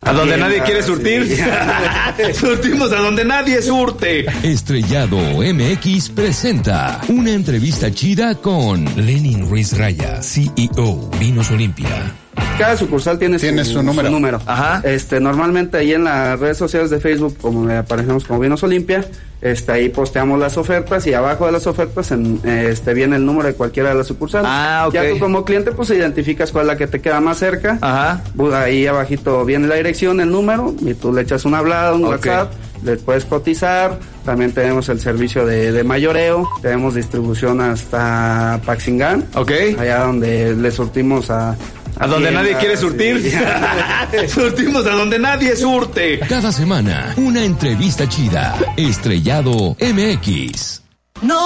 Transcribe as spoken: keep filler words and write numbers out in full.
¿A donde sí, nadie quiere surtir? Sí. Surtimos a donde nadie surte. Estrellado M X presenta una entrevista chida con Lenin Ruiz Raya, C E O, Vinos Olimpia. Cada sucursal tiene, tiene su, su, número. su número. Ajá. Este, normalmente ahí en las redes sociales de Facebook, como me aparecemos como Vinos Olimpia, este, ahí posteamos las ofertas y abajo de las ofertas en, este, viene el número de cualquiera de las sucursales. Ah, ok. Ya tú como cliente pues identificas cuál es la que te queda más cerca. Ajá. Ahí abajito viene la dirección, el número, y tú le echas una hablada, un okay. WhatsApp, le puedes cotizar. También tenemos el servicio de, de mayoreo, tenemos distribución hasta Paxingán. Ok. Allá donde le surtimos a... ¿A donde nadie quiere surtir? Sí. Surtimos a donde nadie surte. Cada semana, una entrevista chida. Estrellado M X. No.